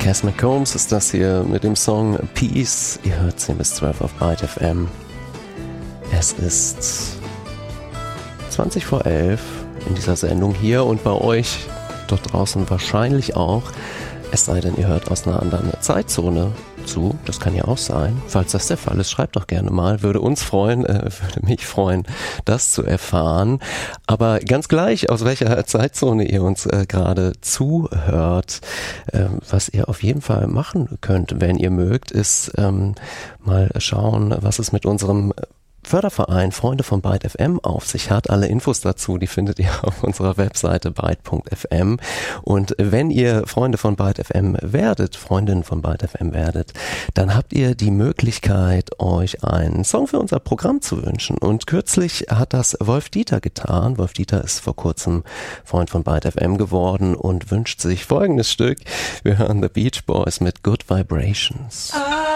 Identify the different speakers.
Speaker 1: Cass McCombs ist das hier mit dem Song Peace. Ihr hört 10 bis 12 auf Byte FM. Es ist 20 vor 11 in dieser Sendung hier und bei euch dort draußen wahrscheinlich auch. Es sei denn, ihr hört aus einer anderen Zeitzone zu. Das kann ja auch sein. Falls das der Fall ist, schreibt doch gerne mal. Würde uns freuen, würde mich freuen, das zu erfahren. Aber ganz gleich, aus welcher Zeitzone ihr uns gerade zuhört, was ihr auf jeden Fall machen könnt, wenn ihr mögt, ist mal schauen, was es mit unserem Förderverein Freunde von Byte FM auf sich hat. Alle Infos dazu, die findet ihr auf unserer Webseite byte.fm. Und wenn ihr Freunde von Byte FM werdet, Freundin von Byte FM werdet, dann habt ihr die Möglichkeit, euch einen Song für unser Programm zu wünschen. Und kürzlich hat das Wolf Dieter getan. Wolf Dieter ist vor kurzem Freund von Byte FM geworden und wünscht sich folgendes Stück. Wir hören The Beach Boys mit Good Vibrations.